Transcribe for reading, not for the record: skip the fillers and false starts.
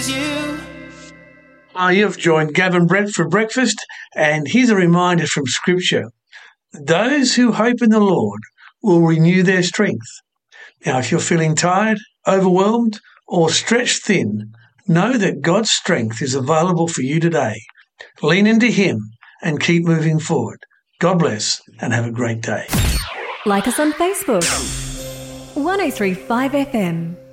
is you. You've joined Gavin Brett for breakfast, and here's a reminder from Scripture. Those who hope in the Lord will renew their strength. Now, if you're feeling tired, overwhelmed, or stretched thin, know that God's strength is available for you today. Lean into Him and keep moving forward. God bless and have a great day. Like us on Facebook. 1035 FM.